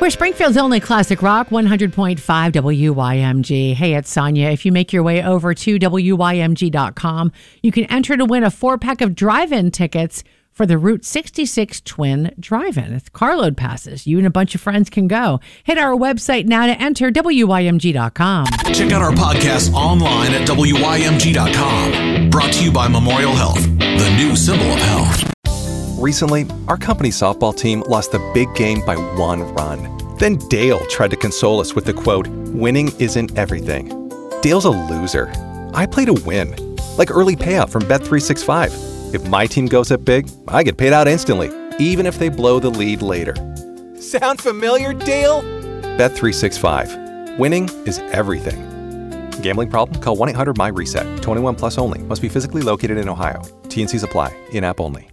We're Springfield's only classic rock, 100.5 WYMG. Hey, it's Sonia. If you make your way over to WYMG.com, you can enter to win a 4-pack of drive-in tickets for the Route 66 Twin Drive-In. It's carload passes. You and a bunch of friends can go. Hit our website now to enter, WYMG.com. Check out our podcast online at WYMG.com. Brought to you by Memorial Health, the new symbol of health. Recently, our company softball team lost the big game by 1 run. Then Dale tried to console us with the quote, "Winning isn't everything." Dale's a loser. I play to win, like early payout from Bet365. If my team goes up big, I get paid out instantly, even if they blow the lead later. Sound familiar, Dale? Bet365. Winning is everything. Gambling problem? Call 1-800-MY-RESET. 21 plus only. Must be physically located in Ohio. T&Cs apply. In-app only.